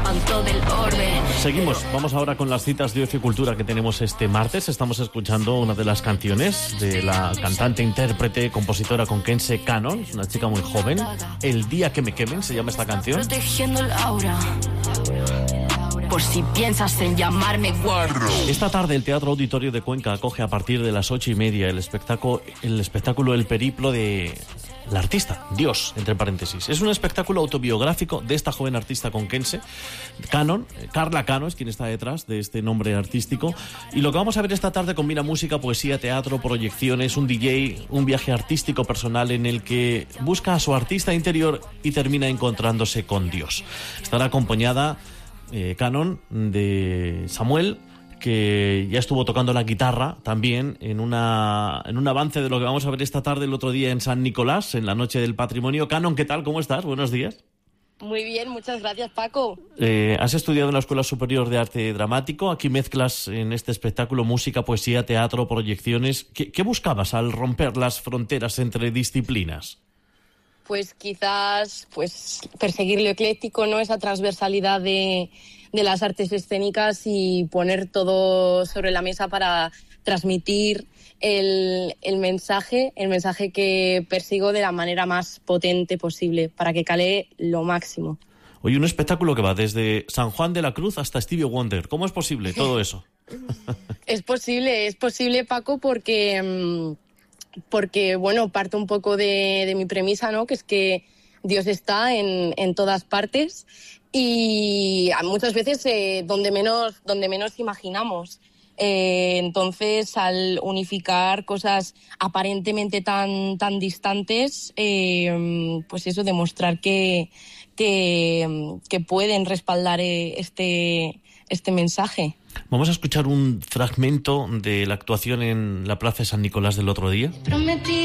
espanto del orbe. Seguimos, vamos ahora con las citas de Ocio y Cultura que tenemos este martes. Estamos escuchando una de las canciones de la cantante, intérprete, compositora conquense Canon, es una chica muy joven. El día que me quemen se llama esta canción. Protegiendo el aura, por si piensas en llamarme Word. Esta tarde el Teatro Auditorio de Cuenca acoge a partir de las 8:30 el espectáculo El Periplo de la artista, Dios, entre paréntesis. Es un espectáculo autobiográfico de esta joven artista conquense, Canon. Carla Cano es quien está detrás de este nombre artístico. Y lo que vamos a ver esta tarde combina música, poesía, teatro, proyecciones, un DJ, un viaje artístico personal en el que busca a su artista interior y termina encontrándose con Dios. Estará acompañada Canon de Samuel, que ya estuvo tocando la guitarra también en un avance de lo que vamos a ver esta tarde, el otro día en San Nicolás, en la Noche del Patrimonio. Canon, ¿qué tal? ¿Cómo estás? Buenos días. Muy bien, muchas gracias, Paco. Has estudiado en la Escuela Superior de Arte Dramático. Aquí mezclas en este espectáculo música, poesía, teatro, proyecciones. ¿Qué buscabas al romper las fronteras entre disciplinas? Pues quizás perseguir lo ecléctico, ¿no? Esa transversalidad de las artes escénicas y poner todo sobre la mesa para transmitir el mensaje que persigo de la manera más potente posible, para que cale lo máximo. Oye, un espectáculo que va desde San Juan de la Cruz hasta Stevie Wonder. ¿Cómo es posible todo eso? Es posible, Paco, porque bueno, parte un poco de mi premisa, ¿no? Que es que Dios está en todas partes y muchas veces donde menos imaginamos. Entonces, al unificar cosas aparentemente tan distantes, pues eso, demostrar que pueden respaldar este mensaje. Vamos a escuchar un fragmento de la actuación en la Plaza de San Nicolás del otro día. Prometí